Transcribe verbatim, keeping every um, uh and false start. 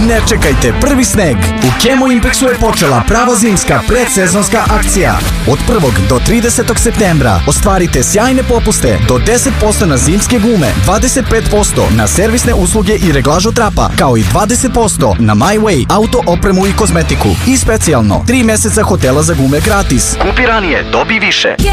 ne čekajte prvi sneg. U Chemo Impexu je počela prava zimska predsezonska akcija. Od prvog do tridesetog septembra ostvarite sjajne popuste do deset posto na zimske gume, dvadeset pet posto na servisne usluge i reglažu trapa, kao i dvadeset posto na MyWay, auto opremu i kozmetiku. I specijalno, tri meseca hotela za gume gratis. Kupi ranije, dobi više.